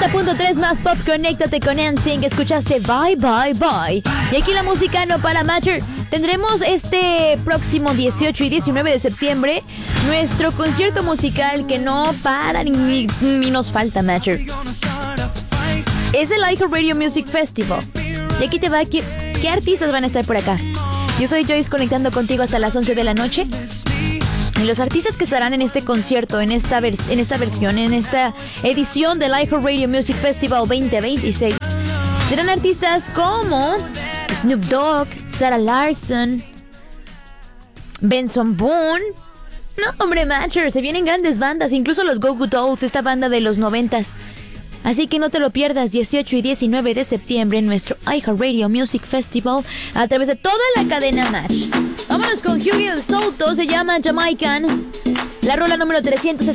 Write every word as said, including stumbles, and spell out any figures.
noventa punto tres más pop, conéctate con N Sync. Escuchaste Bye Bye Bye. Y aquí la música no para, Matcher. Tendremos este próximo dieciocho y diecinueve de septiembre nuestro concierto musical que no para ni, ni, ni nos falta, Matcher. Es el iHeartRadio Music Festival. Y aquí te va, ¿qué, ¿qué artistas van a estar por acá? Yo soy Joyce, conectando contigo hasta las once de la noche. Y los artistas que estarán en este concierto, en esta, vers- en esta versión, en esta edición del iHeartRadio Music Festival veinte veintiséis, serán artistas como Snoop Dogg, Sarah Larson, Benson Boone. No, hombre, Matcher, se vienen grandes bandas, incluso los Go Go Dolls, esta banda de los noventas. Así que no te lo pierdas, dieciocho y diecinueve de septiembre en nuestro iHeartRadio Music Festival a través de toda la cadena Match. Vámonos con Hughie el Soto, se llama Jamaican. La rola número trescientos